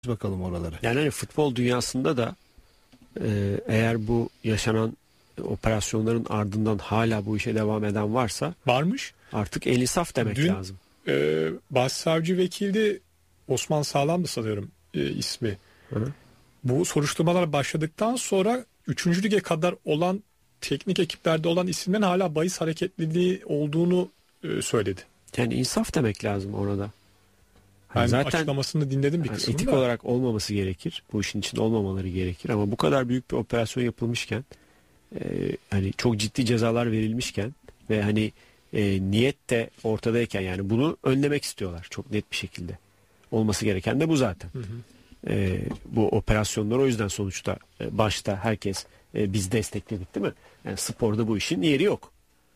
bakalım oralara. Yani hani futbol dünyasında da eğer bu yaşanan operasyonların ardından hala bu işe devam eden varsa Varmış. artık el insaf demek Dün, lazım. Başsavcı vekili Osman Sağlam'dı sanıyorum ismi. Hı. Bu soruşturmalar başladıktan sonra 3. lige kadar olan teknik ekiplerde olan isimlerin hala bahis hareketliliği olduğunu söyledi. Yani insaf demek lazım orada. Ben zaten açıklamasını dinledim bir yani kısmını etik da. olarak olmaması gerekir. Bu işin içinde olmamaları gerekir. Ama bu kadar büyük bir operasyon yapılmışken hani çok ciddi cezalar verilmişken ve hani niyet de ortadayken yani bunu önlemek istiyorlar çok net bir şekilde. Olması gereken de bu zaten. Hı hı. Bu operasyonlar o yüzden sonuçta başta herkes biz destekledik değil mi? Yani sporda bu işin yeri yok.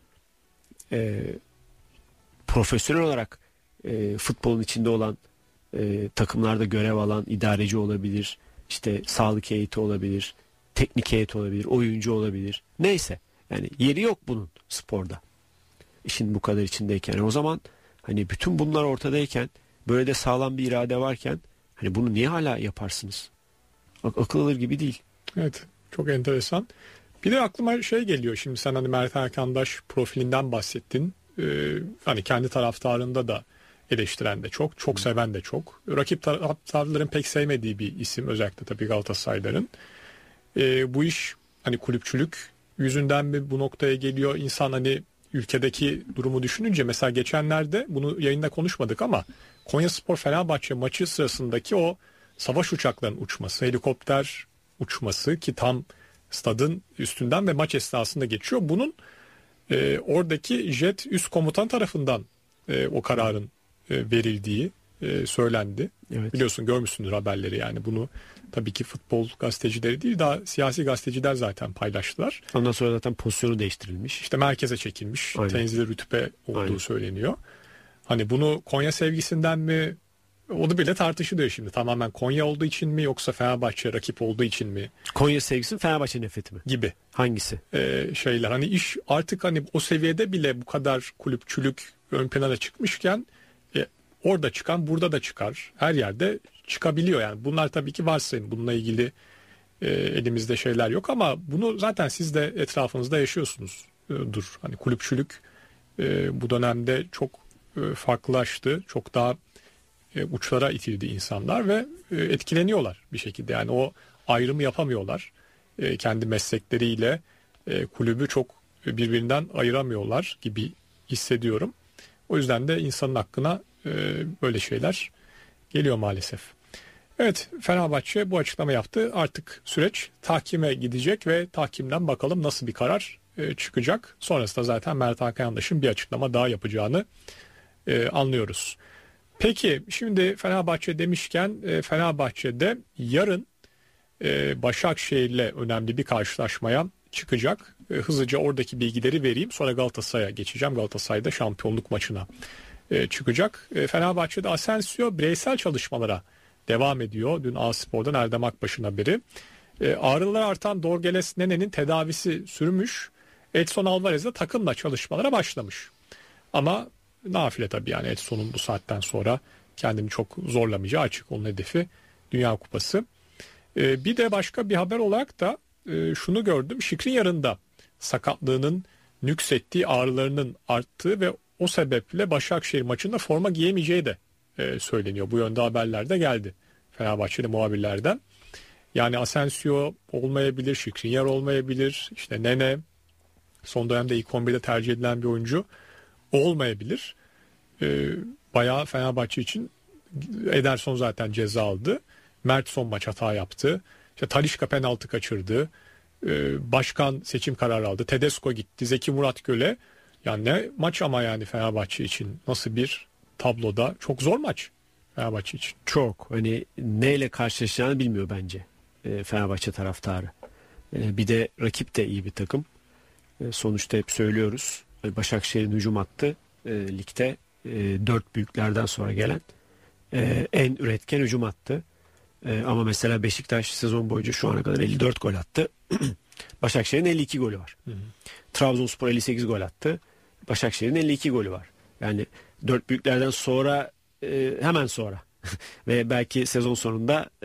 Profesyonel olarak futbolun içinde olan takımlarda görev alan idareci olabilir, işte sağlık heyeti olabilir, teknik heyet olabilir, oyuncu olabilir. Neyse yani yeri yok bunun sporda. İşin bu kadar içindeyken. Yani o zaman hani bütün bunlar ortadayken böyle de sağlam bir irade varken hani bunu niye hala yaparsınız? Akıl alır gibi değil. Evet, çok enteresan. Bir de aklıma şey geliyor, şimdi sen hani Mert Erkandaş profilinden bahsettin. Hani kendi taraftarında da eleştiren de çok, çok seven de çok. Rakip taraftarların pek sevmediği bir isim, özellikle tabii Galatasarayların. Bu iş hani kulüpçülük yüzünden mi bu noktaya geliyor? İnsan hani ülkedeki durumu düşününce, mesela geçenlerde bunu yayında konuşmadık ama Konyaspor Fenerbahçe maçı sırasındaki o savaş uçaklarının uçması, helikopter uçması ki tam stadın üstünden ve maç esnasında geçiyor. Bunun oradaki jet üst komutan tarafından o kararın verildiği söylendi. Evet. Biliyorsun, görmüşsündür haberleri, yani bunu tabii ki futbol gazetecileri değil, daha siyasi gazeteciler zaten paylaştılar. Ondan sonra zaten pozisyonu değiştirilmiş. İşte merkeze çekilmiş, Aynen. tenzile rütbe olduğu Aynen. söyleniyor. Hani bunu Konya sevgisinden mi, o da bile tartışılıyor şimdi. Tamamen Konya olduğu için mi, yoksa Fenerbahçe rakip olduğu için mi Konya sevgisi mi, Fenerbahçe nefreti mi? gibi Hangisi? şeyler. Hani iş artık hani o seviyede bile bu kadar kulüpçülük ön plana çıkmışken orada çıkan burada da çıkar. Her yerde çıkabiliyor yani. Bunlar tabii ki varsayın. Bununla ilgili elimizde şeyler yok ama bunu zaten siz de etrafınızda yaşıyorsunuzdur. Hani kulüpçülük bu dönemde çok farklılaştı. Çok daha uçlara itildi insanlar ve etkileniyorlar bir şekilde. Yani o ayrımı yapamıyorlar. Kendi meslekleriyle kulübü çok birbirinden ayıramıyorlar gibi hissediyorum. O yüzden de insanın hakkına böyle şeyler geliyor maalesef. Evet, Fenerbahçe bu açıklama yaptı. Artık süreç tahkime gidecek ve tahkimden bakalım nasıl bir karar çıkacak. Sonrasında zaten Mert Hakan Yandaş'ın bir açıklama daha yapacağını anlıyoruz. Peki şimdi Fenerbahçe demişken Fenerbahçe'de yarın Başakşehir'le önemli bir karşılaşmaya çıkacak. Hızlıca oradaki bilgileri vereyim. Sonra Galatasaray'a geçeceğim. Galatasaray'da şampiyonluk maçına çıkacak. Fenerbahçe'de Asensio bireysel çalışmalara devam ediyor. Dün A-Spor'dan Erdem Akbaş'ın haberi. Ağrıları artan Dorgeles Nene'nin tedavisi sürmüş. Edson Alvarez de takımla çalışmalara başlamış. Ama nafile tabii, yani Edson'un bu saatten sonra kendini çok zorlamayacağı açık. Onun hedefi Dünya Kupası. Bir de başka bir haber olarak da şunu gördüm. Skriniar'ın da sakatlığının nüksettiği, ağrılarının arttığı ve o sebeple Başakşehir maçında forma giyemeyeceği de söyleniyor. Bu yönde haberler de geldi Fenerbahçeli muhabirlerden. Yani Asensio olmayabilir, Skriniar olmayabilir, işte Nene son dönemde ilk 11'de tercih edilen bir oyuncu olmayabilir. Bayağı Fenerbahçe için Ederson zaten ceza aldı. Mert son maç hata yaptı. İşte Talisca penaltı kaçırdı. Başkan seçim kararı aldı. Tedesco gitti. Zeki Muratgöl'e. Yani ne maç ama yani Fenerbahçe için. Nasıl bir tabloda. Çok zor maç Fenerbahçe için. Çok. Hani neyle karşılaşacağını bilmiyor bence Fenerbahçe taraftarı. Bir de rakip de iyi bir takım. Sonuçta hep söylüyoruz. Başakşehir'in hücum hattı ligde 4 büyüklerden sonra gelen en üretken hücum hattı. Ama mesela Beşiktaş sezon boyunca şu ana kadar 54 gol attı. Başakşehir'in 52 golü var. Hı hı. Trabzonspor 58 gol attı. Başakşehir'in 52 golü var. Yani 4 büyüklerden sonra hemen sonra Ve belki sezon sonunda